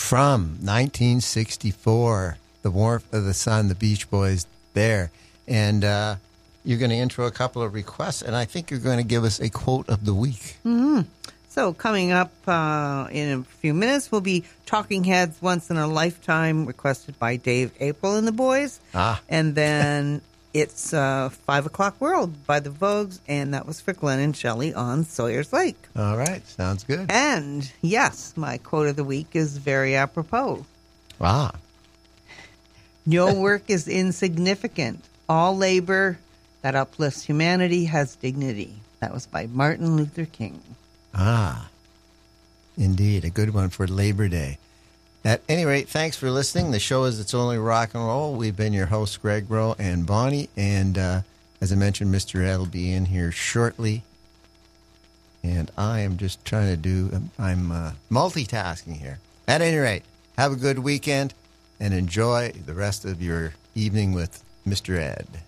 from 1964, The Warmth of the Sun, the Beach Boys there. And you're going to intro a couple of requests, and I think you're going to give us a quote of the week. Mm-hmm. So coming up in a few minutes will be Talking Heads Once in a Lifetime, requested by Dave April and the Boys. And then it's 5 O'Clock World by the Vogues, and that was for Glenn and Shelley on Sawyer's Lake. All right, sounds good. And, yes, my quote of the week is very apropos. No work is insignificant. All labor that uplifts humanity has dignity. That was by Martin Luther King. Indeed, a good one for Labor Day. At any rate, thanks for listening. The show is It's Only Rock and Roll. We've been your hosts, Greg Rowe and Bonnie. And as I mentioned, Mr. Ed will be in here shortly. And I am just trying to I'm multitasking here. At any rate, have a good weekend and enjoy the rest of your evening with Mr. Ed.